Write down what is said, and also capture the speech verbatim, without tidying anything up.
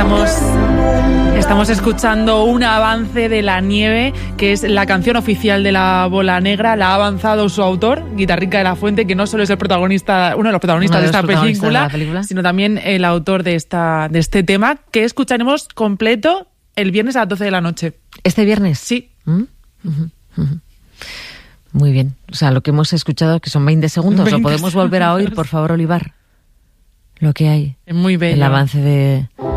Estamos, estamos escuchando un avance de La Nieve, que es la canción oficial de La Bola Negra. La ha avanzado su autor, Guitarrica de la Fuente, que no solo es el protagonista, uno de los protagonistas, de, de, esta protagonistas película, de la película, sino también el autor de, esta, de este tema, que escucharemos completo el viernes a las doce de la noche. ¿Este viernes? Sí. ¿Mm? Uh-huh, uh-huh. Muy bien. O sea, lo que hemos escuchado, que son veinte segundos, veinte ¿lo podemos segundos. volver a oír, por favor, Olivar? Lo que hay. Es muy bello. El avance de...